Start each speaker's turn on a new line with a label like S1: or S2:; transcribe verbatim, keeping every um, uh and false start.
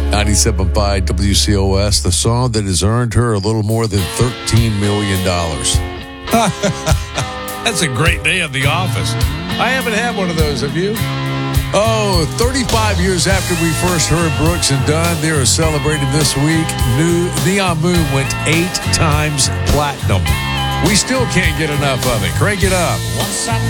S1: ninety-seven point five W C O S, the song that has earned her a little more than thirteen million dollars.
S2: That's a great day at the office.
S1: I haven't had one of those, have you? Oh, thirty-five years after we first heard Brooks and Dunn, they are celebrating this week. New Neon Moon went eight times platinum. We still can't get enough of it. Crank it up.